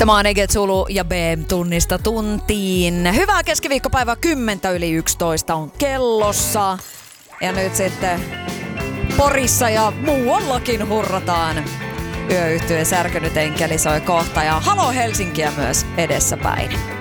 Tämä on Ege Zulu ja BM tunnista tuntiin. Hyvää keskiviikkopäivää 10:11 on kellossa. Ja nyt sitten Porissa ja muuallakin hurrataan. Yöyhtyeen Särkynyt enkeli soi kohta ja Halo Helsinkiä myös edessäpäin.